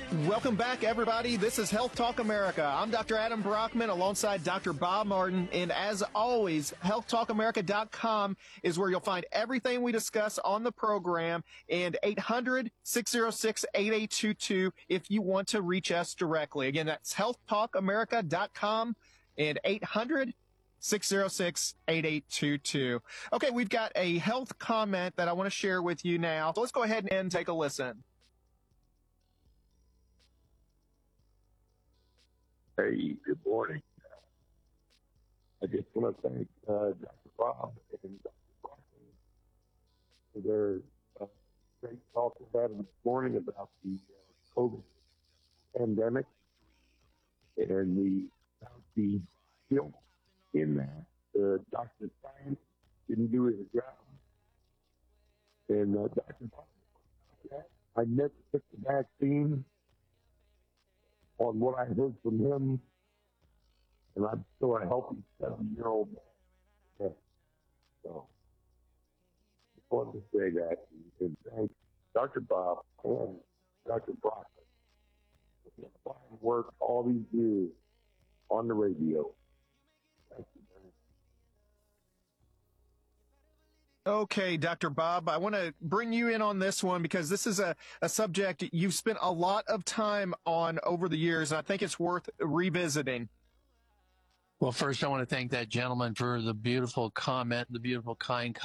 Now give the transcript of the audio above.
Welcome back, everybody. This is Health Talk America. I'm Dr. Adam Brockman alongside Dr. Bob Martin. And as always, healthtalkamerica.com is where you'll find everything we discuss on the program, and 800-606-8822 if you want to reach us directly. Again, that's healthtalkamerica.com and 800-606-8822. Okay, we've got a health comment that I want to share with you now. So let's go ahead and take a listen. Hey, good morning. I just want to thank Dr. Bob and Dr. Brockman for their great talk we had this morning about the COVID pandemic and about the guilt in that. Dr. Science didn't do his job. And Dr. Bob, I never took the vaccine on what I heard from him, and I'm still a healthy 7-year-old man. So, just wanted to say that and thank Dr. Bob and Dr. Brockman for the fine work all these years on the radio. Thank you, man. Okay, Dr. Bob, I want to bring you in on this one because this is a subject you've spent a lot of time on over the years, and I think it's worth revisiting. Well, first, I want to thank that gentleman for the beautiful comment, the beautiful, kind